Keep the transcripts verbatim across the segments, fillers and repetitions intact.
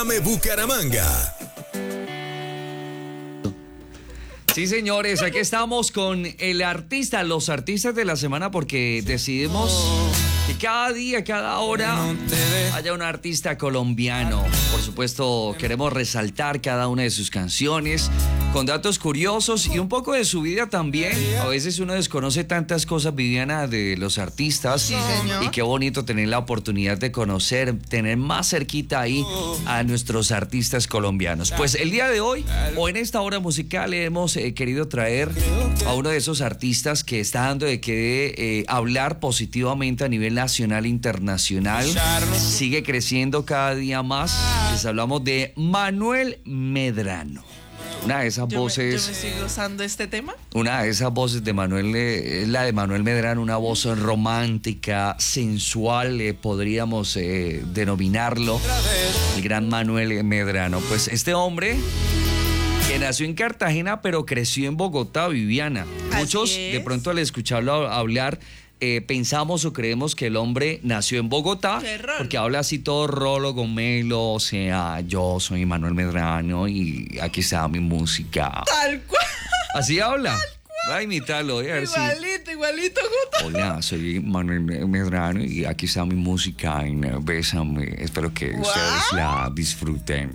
Bésame Bucaramanga. Sí, señores, aquí estamos con el artista, los artistas de la semana, porque decidimos que cada día, cada hora haya un artista colombiano. Por supuesto, queremos resaltar cada una de sus canciones con datos curiosos y un poco de su vida también. A veces uno desconoce tantas cosas, Viviana, de los artistas. Sí, señor. Y qué bonito tener la oportunidad de conocer, tener más cerquita ahí a nuestros artistas colombianos. Pues el día de hoy, o en esta hora musical, hemos eh, querido traer a uno de esos artistas que está dando de qué eh, hablar positivamente a nivel nacional e internacional. Sigue creciendo cada día más. Les hablamos de Manuel Medrano. Una de esas yo voces. Me, yo me estoy gozando este tema. Una de esas voces de Manuel eh, es la de Manuel Medrano, una voz romántica, sensual, eh, podríamos eh, denominarlo. El gran Manuel Medrano. Pues este hombre que nació en Cartagena, pero creció en Bogotá, Viviana. Así Muchos, es. de pronto al escucharlo hablar, eh, pensamos o creemos que el hombre nació en Bogotá, Qué raro. porque habla así todo rolo, gomelo, o sea, yo soy Manuel Medrano y aquí está mi música. Tal cual. Así habla. Va a imitarlo, a ver si. Igualito, igualito, Jota. Hola, soy Manuel Medrano y aquí está mi música en eh, Bésame. Espero que Wow. ustedes la disfruten.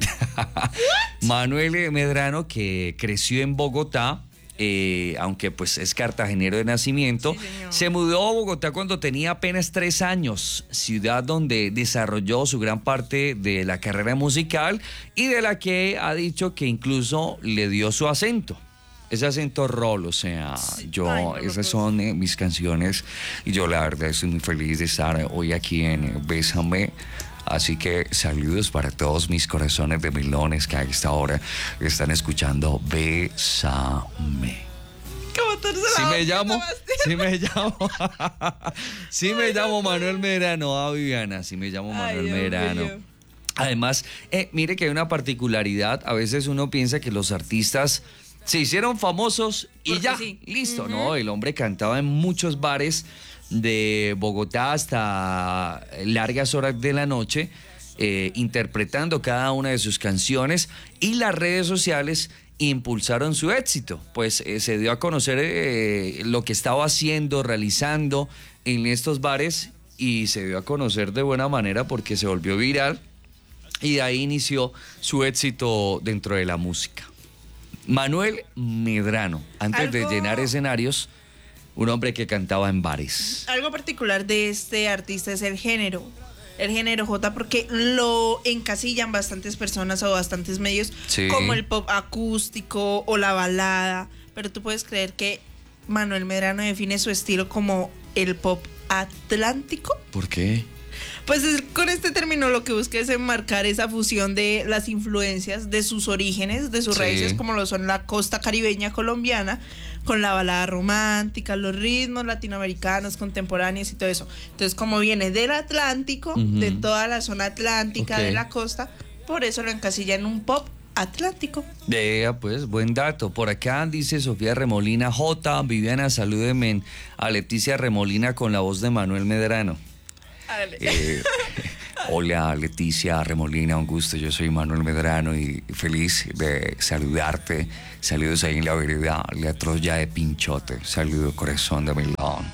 Manuel Medrano, que creció en Bogotá, eh, aunque pues es cartagenero de nacimiento, Sí, señor. se mudó a Bogotá cuando tenía apenas tres años, ciudad donde desarrolló su gran parte de la carrera musical y de la que ha dicho que incluso le dio su acento. Ese acento rol, o sea, yo, Ay, no lo esas puedo son eh, mis canciones y yo la verdad estoy muy feliz de estar hoy aquí en eh, Bésame. Así que saludos para todos mis corazones de melones que a esta hora están escuchando Bésame. Como tercera Sí me vez, llamo, Sebastián. sí me llamo, sí me llamo Manuel Medrano, ah, Viviana, sí me llamo Ay, Manuel Dios Medrano. mío. Además, eh, mire que hay una particularidad, a veces uno piensa que los artistas se hicieron famosos y Porque ya, sí. listo, Ujú. ¿no? El hombre cantaba en muchos bares de Bogotá hasta largas horas de la noche, eh, interpretando cada una de sus canciones, y las redes sociales impulsaron su éxito, pues eh, se dio a conocer eh, lo que estaba haciendo, realizando en estos bares, y se dio a conocer de buena manera porque se volvió viral y de ahí inició su éxito dentro de la música. Manuel Medrano, antes de Algo- llenar escenarios, un hombre que cantaba en bares. Algo particular de este artista es el género. El género J, porque lo encasillan bastantes personas o bastantes medios, Sí. como el pop acústico o la balada. Pero tú puedes creer que Manuel Medrano define su estilo como el pop atlántico. ¿Por qué? Pues es- con este término lo que busca es enmarcar esa fusión de las influencias de sus orígenes, de sus Sí. raíces, como lo son la costa caribeña colombiana, con la balada romántica, los ritmos latinoamericanos, contemporáneos y todo eso. Entonces, como viene del Atlántico, Ujú. de toda la zona atlántica, Ok. de la costa, por eso lo encasilla en un pop atlántico. Vea, pues, buen dato. Por acá dice Sofía Remolina, J, Viviana, salúdenme a Leticia Remolina con la voz de Manuel Medrano. Hágale. Eh, hola Leticia Remolina, un gusto, yo soy Manuel Medrano y feliz de saludarte. Saludos ahí en la vereda, la Troya de Pinchote. Saludo corazón de melón.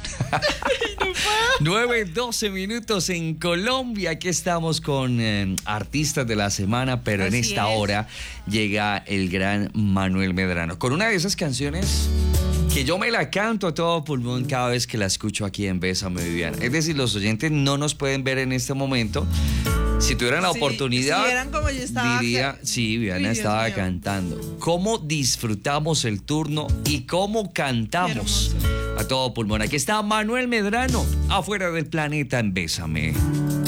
nueve, doce minutos en Colombia. Aquí estamos con eh, artistas de la semana, pero en Así esta es. hora llega el gran Manuel Medrano con una de esas canciones que yo me la canto a todo pulmón cada vez que la escucho aquí en Bésame, Viviana. Es decir, los oyentes no nos pueden ver en este momento. Si tuvieran la Sí, oportunidad, si vieran como yo estaba diría, ca- sí, Viviana Uy, Dios estaba mío. cantando. Cómo disfrutamos el turno y cómo cantamos Qué hermoso. a todo pulmón. Aquí está Manuel Medrano, afuera del planeta en Bésame.